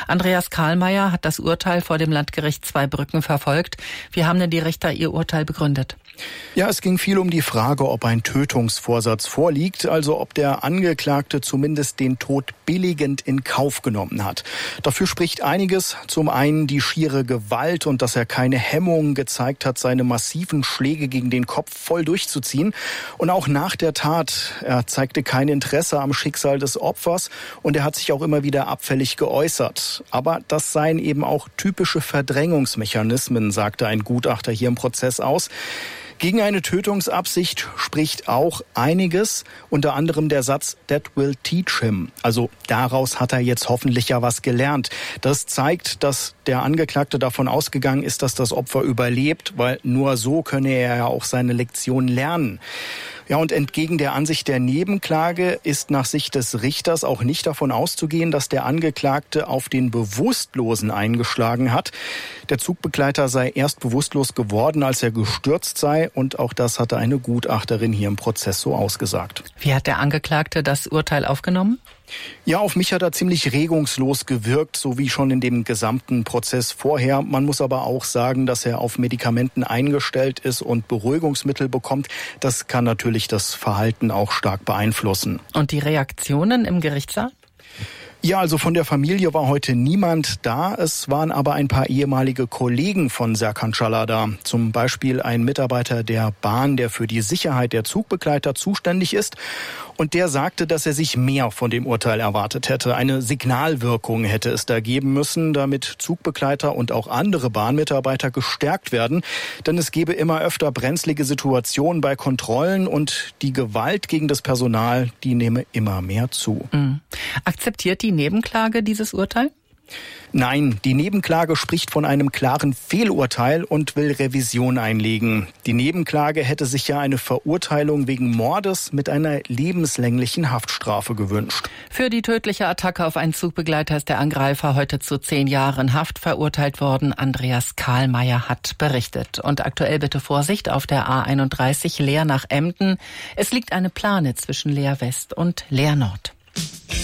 Andreas Karlmeier hat das Urteil vor dem Landgericht Zweibrücken verfolgt. Wie haben denn die Richter ihr Urteil begründet? Ja, es ging viel um die Frage, ob ein Tötungsvorsatz vorliegt, also ob der Angeklagte zumindest den Tod billigend in Kauf genommen hat. Dafür spricht einiges. Zum einen die schiere Gewalt und dass er keine Hemmungen gezeigt hat, seine massiven Schläge gegen den Kopf voll durchzuziehen. Und auch nach der Tat, er zeigte kein Interesse am Schicksal des Opfers und er hat sich auch immer wieder abfällig geäußert. Aber das seien eben auch typische Verdrängungsmechanismen, sagte ein Gutachter hier im Prozess aus. Gegen eine Tötungsabsicht spricht auch einiges, unter anderem der Satz "That will teach him", also daraus hat er jetzt hoffentlich ja was gelernt. Das zeigt, dass der Angeklagte davon ausgegangen ist, dass das Opfer überlebt, weil nur so könne er ja auch seine Lektion lernen. Ja, und entgegen der Ansicht der Nebenklage ist nach Sicht des Richters auch nicht davon auszugehen, dass der Angeklagte auf den Bewusstlosen eingeschlagen hat. Der Zugbegleiter sei erst bewusstlos geworden, als er gestürzt sei, und auch das hatte eine Gutachterin hier im Prozess so ausgesagt. Wie hat der Angeklagte das Urteil aufgenommen? Ja, auf mich hat er ziemlich regungslos gewirkt, so wie schon in dem gesamten Prozess vorher. Man muss aber auch sagen, dass er auf Medikamenten eingestellt ist und Beruhigungsmittel bekommt. Das kann natürlich das Verhalten auch stark beeinflussen. Und die Reaktionen im Gerichtssaal? Ja, also von der Familie war heute niemand da. Es waren aber ein paar ehemalige Kollegen von Serkan Çalhar da. Zum Beispiel ein Mitarbeiter der Bahn, der für die Sicherheit der Zugbegleiter zuständig ist. Und der sagte, dass er sich mehr von dem Urteil erwartet hätte. Eine Signalwirkung hätte es da geben müssen, damit Zugbegleiter und auch andere Bahnmitarbeiter gestärkt werden. Denn es gebe immer öfter brenzlige Situationen bei Kontrollen und die Gewalt gegen das Personal, die nehme immer mehr zu. Akzeptiert die Nebenklage dieses Urteil? Nein, die Nebenklage spricht von einem klaren Fehlurteil und will Revision einlegen. Die Nebenklage hätte sich ja eine Verurteilung wegen Mordes mit einer lebenslänglichen Haftstrafe gewünscht. Für die tödliche Attacke auf einen Zugbegleiter ist der Angreifer heute zu 10 Jahren Haft verurteilt worden. Andreas Karlmeier hat berichtet. Und aktuell bitte Vorsicht auf der A31 Leer nach Emden. Es liegt eine Plane zwischen Leer West und Leer Nord.